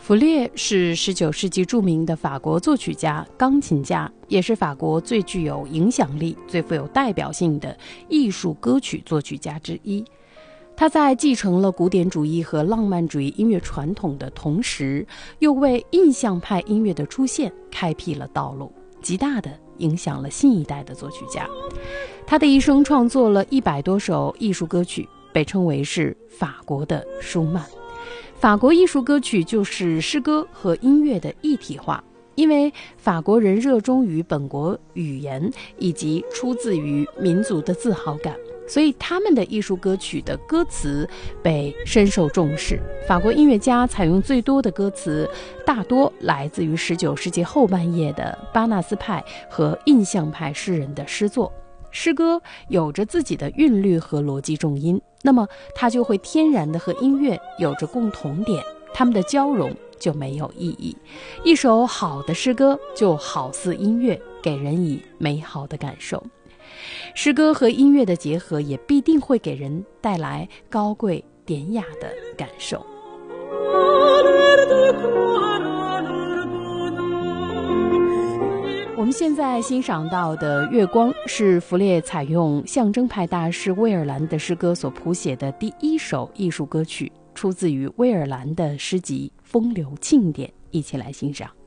弗列是19世纪著名的法国作曲家、钢琴家，也是法国最具有影响力、最富有代表性的艺术歌曲作曲家之一。他在继承了古典主义和浪漫主义音乐传统的同时，又为印象派音乐的出现开辟了道路，极大地影响了新一代的作曲家。他的一生创作了100多首艺术歌曲，被称为是法国的舒曼。法国艺术歌曲就是诗歌和音乐的一体化，因为法国人热衷于本国语言以及出自于民族的自豪感，所以他们的艺术歌曲的歌词被深受重视。法国音乐家采用最多的歌词大多来自于19世纪后半叶的巴纳斯派和印象派诗人的诗作。诗歌有着自己的韵律和逻辑重音，那么它就会天然的和音乐有着共同点，它们的交融就没有意义。一首好的诗歌就好似音乐，给人以美好的感受。诗歌和音乐的结合也必定会给人带来高贵典雅的感受。我们现在欣赏到的《月光》是弗列采用象征派大师威尔兰的诗歌所谱写的第一首艺术歌曲，出自于威尔兰的诗集《风流庆典》，一起来欣赏。